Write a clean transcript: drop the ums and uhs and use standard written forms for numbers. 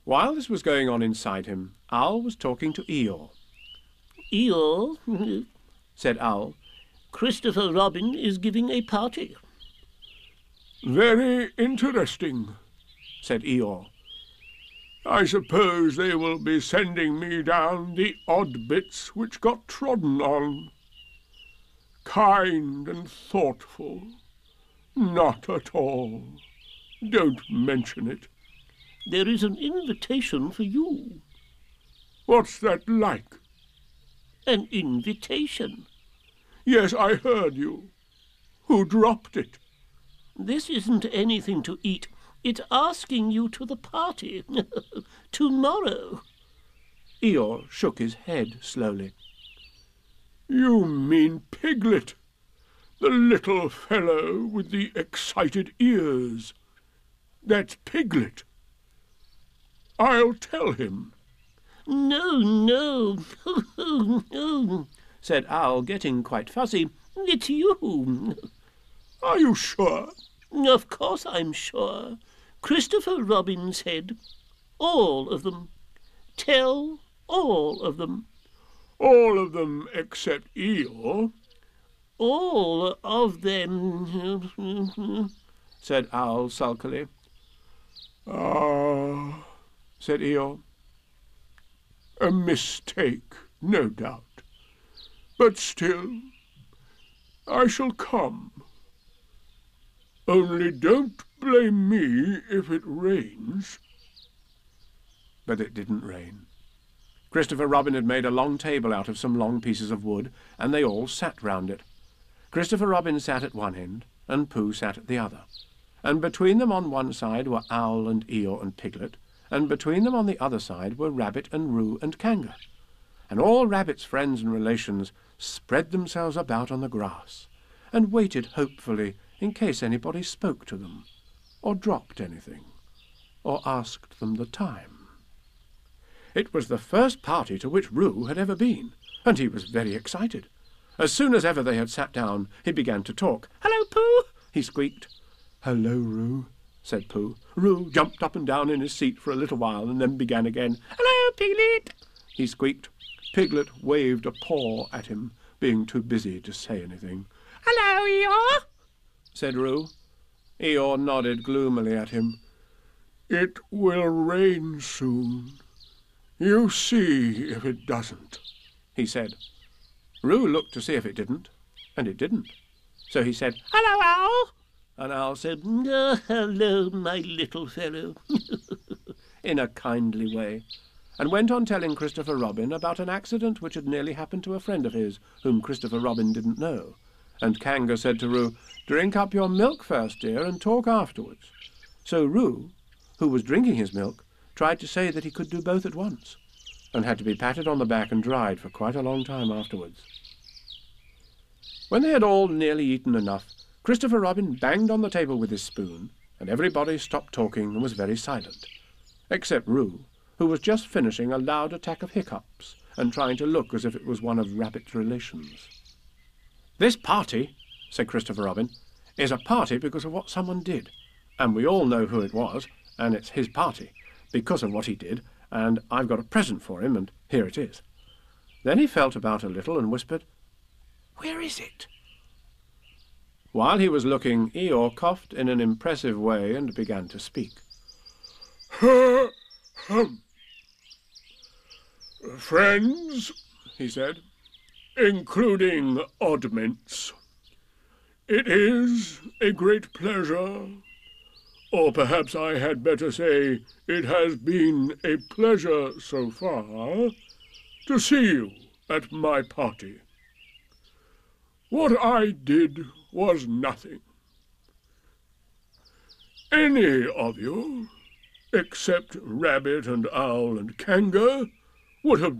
While this was going on inside him, Owl was talking to Eeyore. "Eeyore," said Owl, "Christopher Robin is giving a party." "Very interesting," said Eeyore. "I suppose they will be sending me down the odd bits which got trodden on. Kind and thoughtful. Not at all. Don't mention it." "There is an invitation for you." "What's that like?" "An invitation." "Yes, I heard you. Who dropped it?" "This isn't anything to eat. It's asking you to the party. Tomorrow." Eeyore shook his head slowly. "You mean Piglet, the little fellow with the excited ears. That's Piglet. I'll tell him." "No, no, no," said Owl, getting quite fussy. "It's you." "Are you sure?" "Of course I'm sure. Christopher Robin said, all of them. Tell all of them." "All of them except Eeyore." "All of them," said Owl sulkily. "Ah," said Eeyore. "A mistake, no doubt. But still, I shall come. Only don't blame me if it rains." But it didn't rain. Christopher Robin had made a long table out of some long pieces of wood, and they all sat round it. Christopher Robin sat at one end, and Pooh sat at the other, and between them on one side were Owl and Eeyore and Piglet, and between them on the other side were Rabbit and Roo and Kanga, and all Rabbit's friends and relations spread themselves about on the grass, and waited hopefully in case anybody spoke to them, or dropped anything, or asked them the time. It was the first party to which Roo had ever been, and he was very excited. As soon as ever they had sat down, he began to talk. "Hello, Pooh!" he squeaked. "Hello, Roo," said Pooh. Roo jumped up and down in his seat for a little while, and then began again. "Hello, Piglet!" he squeaked. Piglet waved a paw at him, being too busy to say anything. "Hello, Eeyore!" said Roo. Eeyore nodded gloomily at him. "It will rain soon. You see if it doesn't," he said. Roo looked to see if it didn't, and it didn't. So he said, "Hello, Owl!" And Owl said, "Oh, hello, my little fellow," in a kindly way, and went on telling Christopher Robin about an accident which had nearly happened to a friend of his, whom Christopher Robin didn't know. And Kanga said to Roo, "Drink up your milk first, dear, and talk afterwards." So Roo, who was drinking his milk, tried to say that he could do both at once, and had to be patted on the back and dried for quite a long time afterwards. When they had all nearly eaten enough, Christopher Robin banged on the table with his spoon, and everybody stopped talking and was very silent, except Roo, who was just finishing a loud attack of hiccups and trying to look as if it was one of Rabbit's relations. "This party," said Christopher Robin, "is a party because of what someone did, and we all know who it was, and it's his party, because of what he did, and I've got a present for him, and here it is." Then he felt about a little and whispered, "Where is it?" While he was looking, Eeyore coughed in an impressive way and began to speak. "Friends," he said, "including oddments, it is a great pleasure, or perhaps I had better say it has been a pleasure so far, to see you at my party. What I did was nothing. Any of you, except Rabbit and Owl and Kanga, would have